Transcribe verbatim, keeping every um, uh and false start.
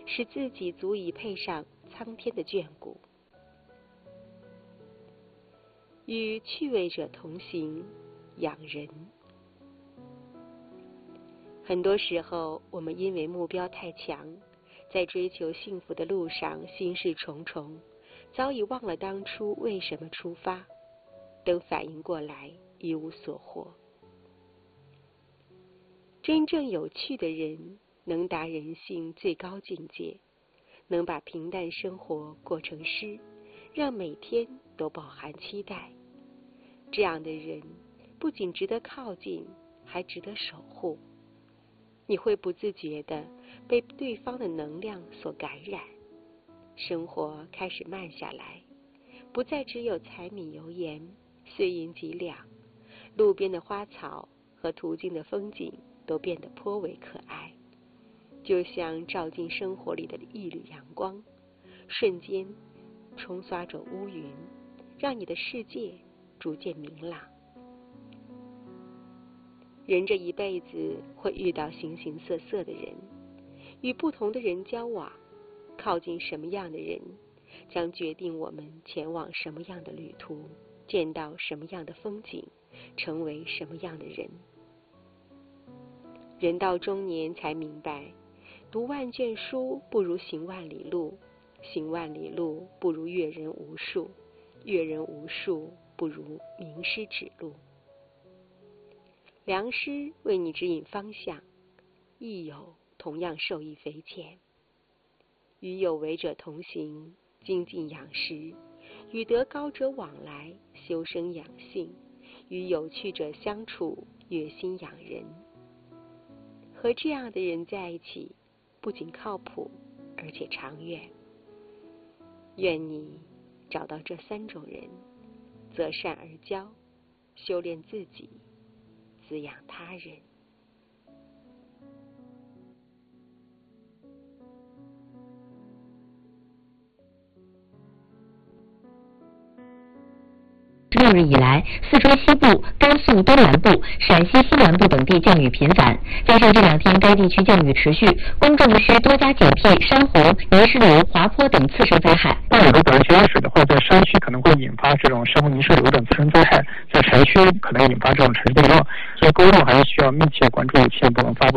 使自己足以配上苍天的眷顾。与趣味者同行，养人。很多时候，我们因为目标太强，在追求幸福的路上心事重重，早已忘了当初为什么出发，等反应过来，一无所获。真正有趣的人，能达人性最高境界，能把平淡生活过成诗，让每天都饱含期待。这样的人不仅值得靠近，还值得守护。你会不自觉地被对方的能量所感染，生活开始慢下来，不再只有柴米油盐、碎银几两，路边的花草和途经的风景都变得颇为可爱，就像照进生活里的一缕阳光，瞬间冲刷着乌云，让你的世界逐渐明朗。人这一辈子会遇到形形色色的人，与不同的人交往，靠近什么样的人，将决定我们前往什么样的旅途，见到什么样的风景，成为什么样的人。人到中年才明白，读万卷书不如行万里路，行万里路不如阅人无数，阅人无数不如名师指路。良师为你指引方向，益友同样受益匪浅。与有为者同行，精进养识；与德高者往来，修身养性；与有趣者相处，悦心养人。和这样的人在一起，不仅靠谱，而且长远。愿你找到这三种人，择善而交，修炼自己，滋养他人。 六日以来，四川西部、甘肃东南部、陕西西南部等地降雨频繁，加上这两天该地区降雨持续，公众需多加警惕山洪、泥石流、滑坡等次生灾害。 那有的短时间水的话，在山区可能会引发这种山洪、泥石流等次生灾害，在城区可能引发这种城市地震，所以公众还是需要密切关注气象部门发布